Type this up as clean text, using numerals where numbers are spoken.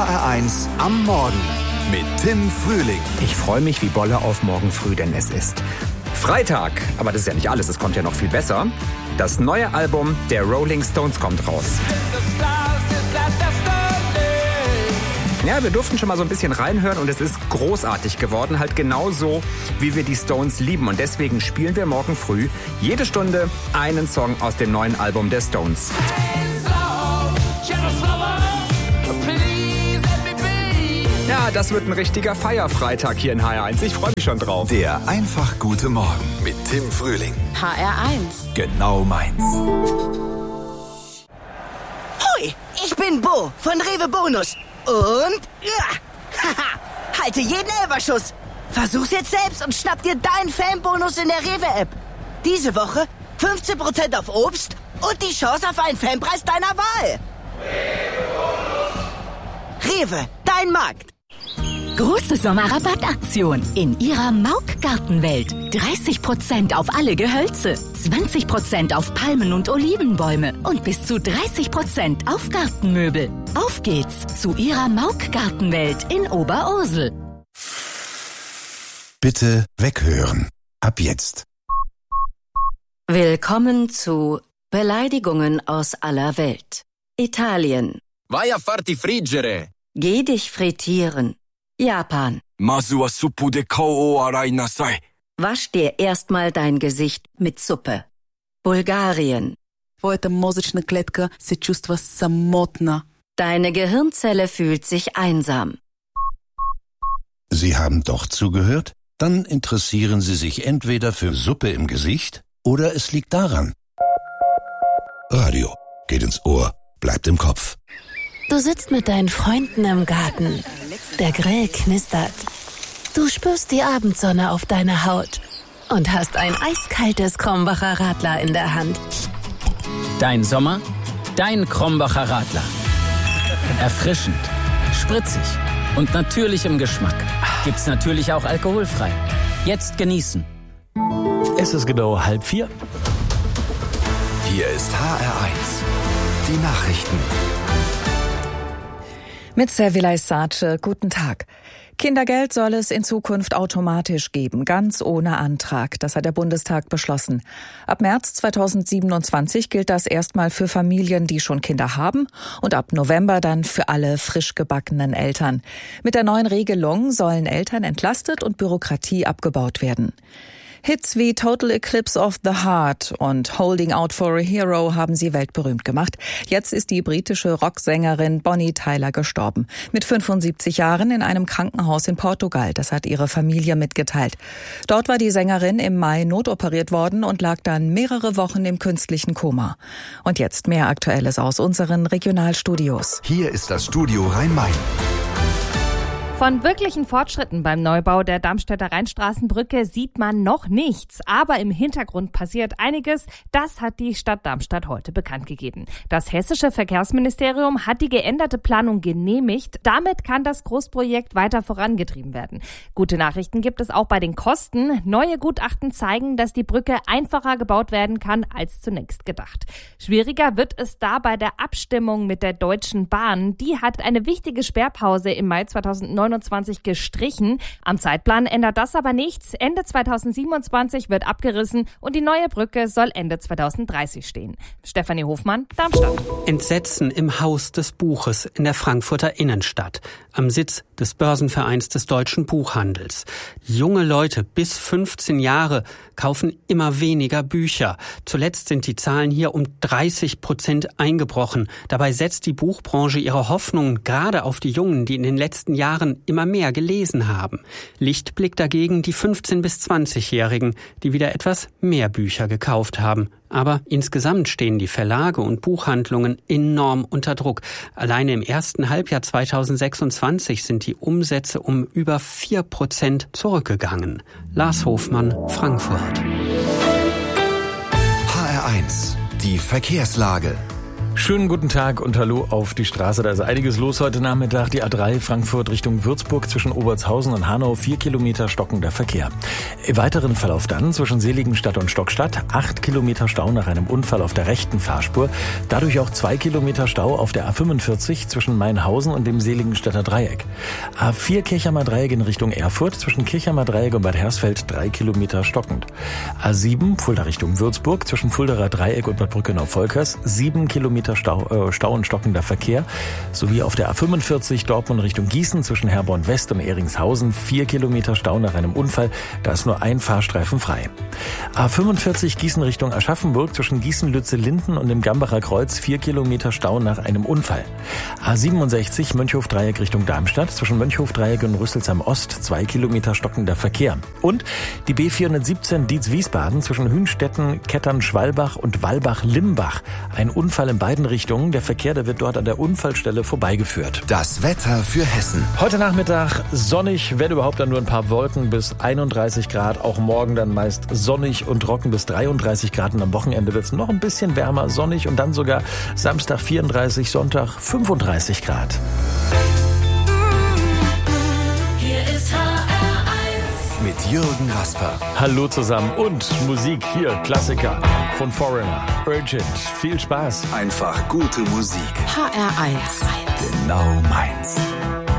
HR1 am Morgen mit Tim Frühling. Ich freue mich wie Bolle auf morgen früh, denn es ist Freitag. Aber das ist ja nicht alles, es kommt ja noch viel besser. Das neue Album der Rolling Stones kommt raus. Ja, wir durften schon mal so ein bisschen reinhören und es ist großartig geworden, halt genauso, wie wir die Stones lieben. Und deswegen spielen wir morgen früh jede Stunde einen Song aus dem neuen Album der Stones. Ja, das wird ein richtiger Feierfreitag hier in HR1. Ich freue mich schon drauf. Der einfach gute Morgen mit Tim Frühling. HR1. Genau meins. Hui, ich bin Bo von Rewe Bonus. Und, haha, halte jeden Elferschuss. Versuch's jetzt selbst und schnapp dir deinen Fanbonus in der Rewe-App. Diese Woche 15% auf Obst und die Chance auf einen Fanpreis deiner Wahl. Rewe, dein Markt. Große Sommerrabattaktion in ihrer Mauk-Gartenwelt. 30% auf alle Gehölze, 20% auf Palmen- und Olivenbäume und bis zu 30% auf Gartenmöbel. Auf geht's zu ihrer Mauk-Gartenwelt in Oberursel. Bitte weghören. Ab jetzt. Willkommen zu Beleidigungen aus aller Welt. Italien. Vai a farti friggere. Geh dich frittieren. Japan. Masu wa suppu de kao o arai nasai. Wasch dir erstmal dein Gesicht mit Suppe. Bulgarien. Твоята мозъчна клетка се чувства самотна. Deine Gehirnzelle fühlt sich einsam. Sie haben doch zugehört? Dann interessieren Sie sich entweder für Suppe im Gesicht oder es liegt daran. Radio geht ins Ohr, bleibt im Kopf. Du sitzt mit deinen Freunden im Garten. Der Grill knistert. Du spürst die Abendsonne auf deiner Haut und hast ein eiskaltes Krombacher Radler in der Hand. Dein Sommer, dein Krombacher Radler. Erfrischend, spritzig und natürlich im Geschmack. Gibt's natürlich auch alkoholfrei. Jetzt genießen. Es ist genau 3:30. Hier ist HR1. Die Nachrichten. Mit Servilay Sace, guten Tag. Kindergeld soll es in Zukunft automatisch geben, ganz ohne Antrag. Das hat der Bundestag beschlossen. Ab März 2027 gilt das erstmal für Familien, die schon Kinder haben und ab November dann für alle frisch gebackenen Eltern. Mit der neuen Regelung sollen Eltern entlastet und Bürokratie abgebaut werden. Hits wie Total Eclipse of the Heart und Holding Out for a Hero haben sie weltberühmt gemacht. Jetzt ist die britische Rocksängerin Bonnie Tyler gestorben. Mit 75 Jahren in einem Krankenhaus in Portugal. Das hat ihre Familie mitgeteilt. Dort war die Sängerin im Mai notoperiert worden und lag dann mehrere Wochen im künstlichen Koma. Und jetzt mehr Aktuelles aus unseren Regionalstudios. Hier ist das Studio Rhein-Main. Von wirklichen Fortschritten beim Neubau der Darmstädter Rheinstraßenbrücke sieht man noch nichts. Aber im Hintergrund passiert einiges. Das hat die Stadt Darmstadt heute bekannt gegeben. Das hessische Verkehrsministerium hat die geänderte Planung genehmigt. Damit kann das Großprojekt weiter vorangetrieben werden. Gute Nachrichten gibt es auch bei den Kosten. Neue Gutachten zeigen, dass die Brücke einfacher gebaut werden kann als zunächst gedacht. Schwieriger wird es da bei der Abstimmung mit der Deutschen Bahn. Die hat eine wichtige Sperrpause im Mai 2029 gestrichen. Am Zeitplan ändert das aber nichts. Ende 2027 wird abgerissen und die neue Brücke soll Ende 2030 stehen. Stefanie Hofmann, Darmstadt. Entsetzen im Haus des Buches in der Frankfurter Innenstadt, am Sitz des Börsenvereins des deutschen Buchhandels. Junge Leute bis 15 Jahre kaufen immer weniger Bücher. Zuletzt sind die Zahlen hier um 30% eingebrochen. Dabei setzt die Buchbranche ihre Hoffnungen gerade auf die Jungen, die in den letzten Jahren immer mehr gelesen haben. Lichtblick dagegen die 15- bis 20-Jährigen, die wieder etwas mehr Bücher gekauft haben. Aber insgesamt stehen die Verlage und Buchhandlungen enorm unter Druck. Alleine im ersten Halbjahr 2026 sind die Umsätze um über 4% zurückgegangen. Lars Hofmann, Frankfurt. HR1. Die Verkehrslage. Schönen guten Tag und hallo auf die Straße. Da ist einiges los heute Nachmittag. Die A3 Frankfurt Richtung Würzburg zwischen Obertshausen und Hanau, 4 Kilometer stockender Verkehr. Im weiteren Verlauf dann zwischen Seligenstadt und Stockstadt, 8 Kilometer Stau nach einem Unfall auf der rechten Fahrspur. Dadurch auch 2 Kilometer Stau auf der A45 zwischen Mainhausen und dem Seligenstadter Dreieck. A4 Kirchheimer Dreieck in Richtung Erfurt zwischen Kirchheimer Dreieck und Bad Hersfeld 3 Kilometer stockend. A7 Fulda Richtung Würzburg zwischen Fuldaer Dreieck und Bad Brückenau-Volkers 7 Kilometer Stau und stockender Verkehr, sowie auf der A45 Dortmund Richtung Gießen zwischen Herborn West und Eringshausen 4 Kilometer Stau nach einem Unfall, da ist nur ein Fahrstreifen frei. A45 Gießen Richtung Aschaffenburg zwischen Gießen-Lütze-Linden und dem Gambacher Kreuz 4 Kilometer Stau nach einem Unfall. A67 Mönchhof-Dreieck Richtung Darmstadt zwischen Mönchhof-Dreieck und Rüsselsheim Ost 2 Kilometer stockender Verkehr. Und die B417 Dietz-Wiesbaden zwischen Hünstetten, Kettern-Schwalbach und Walbach-Limbach. Ein Unfall in beiden Richtungen. Der Verkehr, der wird dort an der Unfallstelle vorbeigeführt. Das Wetter für Hessen. Heute Nachmittag sonnig, wenn überhaupt dann nur ein paar Wolken bis 31 Grad. Auch morgen dann meist sonnig und trocken bis 33 Grad. Und am Wochenende wird es noch ein bisschen wärmer, sonnig und dann sogar Samstag 34, Sonntag 35 Grad. Mit Jürgen Rasper. Hallo zusammen und Musik hier, Klassiker von Foreigner, Urgent. Viel Spaß. Einfach gute Musik. HR1. Genau meins.